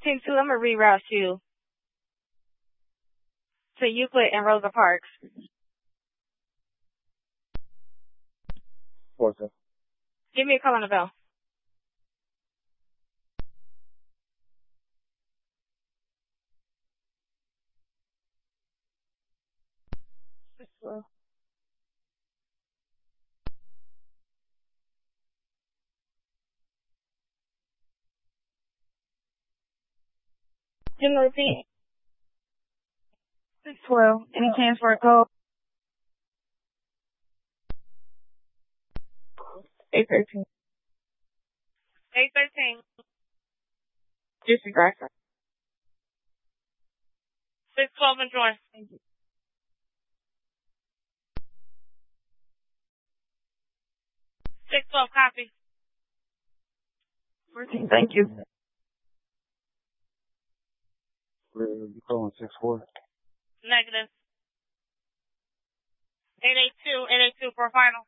Team 2, I'm going to reroute you to Euclid and Rosa Parks. What's that? Give me a call on the bell. Can you repeat? 612. Any chance for a call? 813. 813. Disregard. 612 and join. Thank you. 612 copy. 14. Thank you. You calling 6-4? Negative. 882 for final.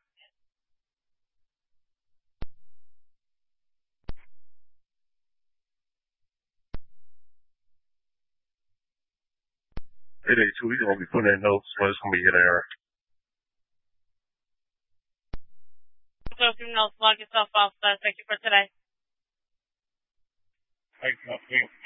882, we're going to be putting in notes when it's going to be an error. So if you know, log yourself off. Thank you for today. Thank you.